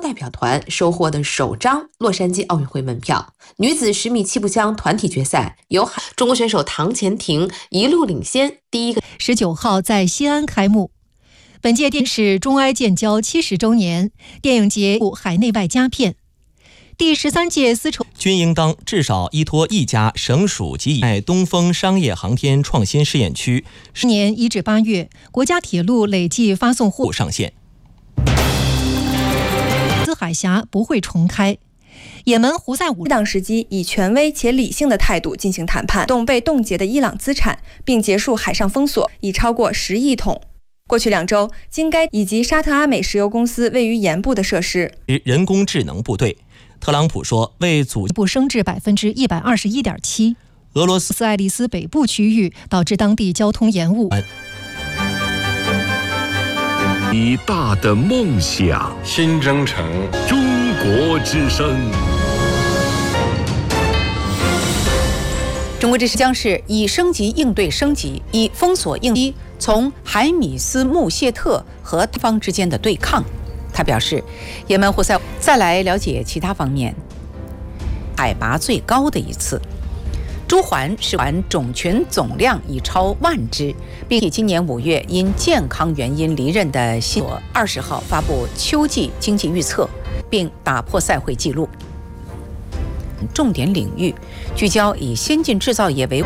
代表团收获的首张洛杉矶奥运会门票。女子10米气步枪团体决赛，由中国选手唐钱婷一路领先，第一个 19号在西安开幕。本届电影是中埃建交70周年，电影节海内外佳片。第13届丝绸均应当至少依托一家省属及在东风商业航天创新试验区。 今年1至8月，国家铁路累计发送货上线。 斯海峡不会重开。也门胡塞武适当时机以权威且理性的态度进行谈判，动被冻结的伊朗资产，并结束海上封锁，已超过10亿桶。过去2周，经该以及沙特阿美石油公司位于盐部的设施人工智能部队。特朗普说，为组部升至121.7%。俄罗斯爱丽丝北部区域导致当地交通延误。 以大的梦想， 新征程， 中国之声。 中国之声将是以升级应对升级，以封锁应击，从海米斯穆谢特和对方之间的对抗。他表示，也门胡塞。再来了解其他方面。海拔最高的一次，朱鹮是种群总量已超10000只，并以今年5月因健康原因离任的西索20号发布秋季经济预测，并打破赛会纪录。重点领域聚焦以先进制造业为。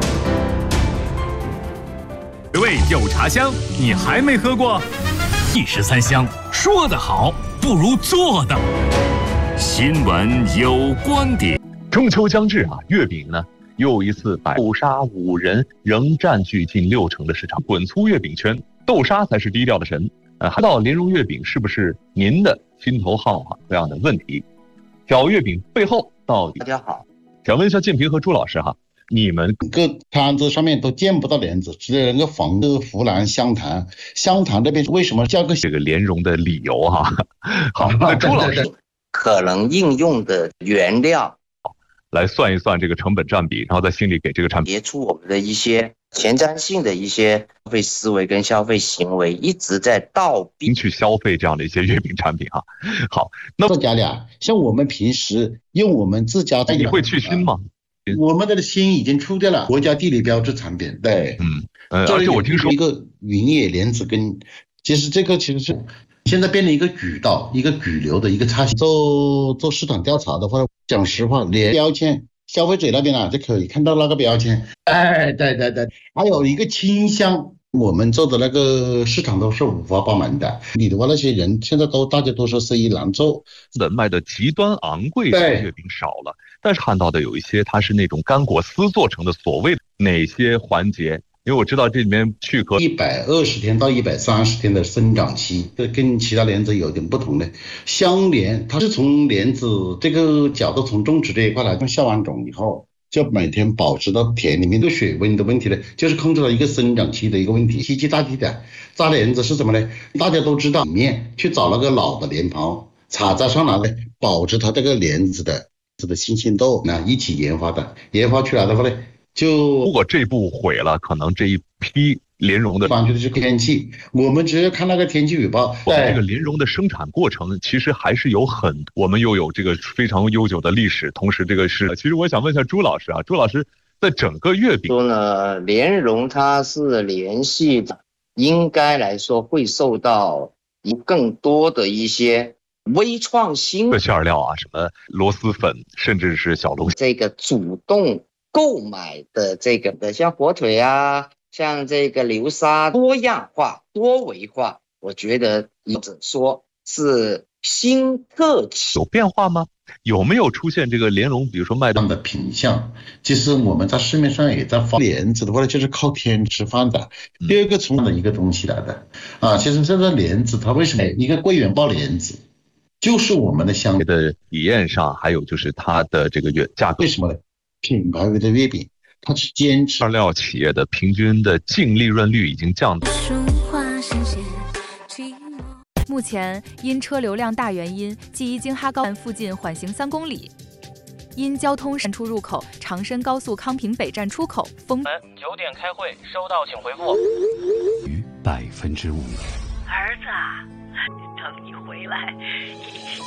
回味有茶香，你还没喝过？一时三香，说得好不如做的。 新闻有观点。 中秋将至啊，月饼呢又一次豆沙5人仍占据近60%的市场。滚粗月饼圈，豆沙才是低调的神。还到莲蓉月饼是不是您的心头好啊？这样的问题，小月饼背后到底？ 大家好， 想问一下建平和朱老师哈，你们各摊子上面都见不到莲子，只有那个仿的湖南湘潭，湘潭这边为什么叫个这个莲蓉的理由哈？好，那朱老师可能应用的原料。 来算一算这个成本占比，然后在心里给这个产品别出我们的一些前瞻性的一些消费思维跟消费行为，一直在倒逼去消费这样的一些月饼产品哈。好，那自家的，像我们平时用我们自家的， 你会去腥吗？ 我们的腥已经出掉了，国家地理标志产品。对， 而且我听说一个云野莲子跟，其实这个其实是。现在变成一个渠道，一个主流的一个差型。做市场调查的话，讲实话，连标签，消费者那边就可以看到那个标签。哎，对，还有一个清香，我们做的那个市场都是五花八门的。你的话，那些人现在大家都说生意难做， 卖的极端昂贵的月饼少了，但是看到的有一些它是那种干果丝做成的，所谓哪些环节？因为我知道这里面去壳 120天到130天的生长期，这跟其他莲子有点不同的。香莲它是从莲子这个角度，从种植这一块来，下完种以后，就每天保持到田里面的水温的问题呢，就是控制了一个生长期的一个问题。奇迹大地的扎莲子是什么呢？大家都知道，里面去找那个老的莲蓬，插在上来呢，保持它这个莲子的新鲜度呢，一起研发的，研发出来的话呢。 如果这步毁了，可能这一批莲蓉的就是天气，我们只要看那个天气预报。 我们这个莲蓉的生产过程其实还是有我们又有这个非常悠久的历史，同时这个是，其实我想问一下朱老师啊，朱老师在整个月饼说呢，莲蓉它是联系的，应该来说会受到更多的一些微创新的馅料啊，什么螺蛳粉，甚至是小龙虾， 这个主动购买的这个的，像火腿啊，像这个流沙，多样化、多维化，我觉得或者说是新特质。 有变化吗？有没有出现这个莲蓉，比如说卖的品相？其实我们在市面上也在发莲子的话，就是靠天吃饭的。第二个从的一个东西来的啊，其实这个莲子它为什么一个桂圆包莲子，就是我们的香的体验上，还有就是它的这个价格， 为什么呢？品牌味的月饼，它是坚持饲料企业的平均的净利润率已经降低。 目前因车流量大原因，记忆京哈高站附近缓行3公里。因交通站出入口长深高速康平北站出口封。9 点开会，收到请回复。 5%。 儿子啊，等你回来。